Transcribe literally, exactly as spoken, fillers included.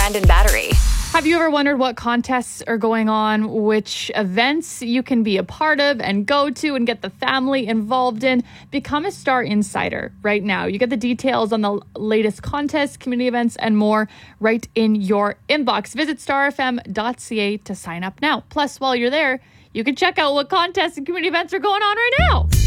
Brandon Battery. Have you ever wondered what contests are going on, which events you can be a part of and go to and get the family involved in? Become a Star Insider right now. You get the details on the latest contests, community events, and more right in your inbox. Visit star f m dot c a to sign up now. Plus, while you're there, you can check out what contests and community events are going on right now.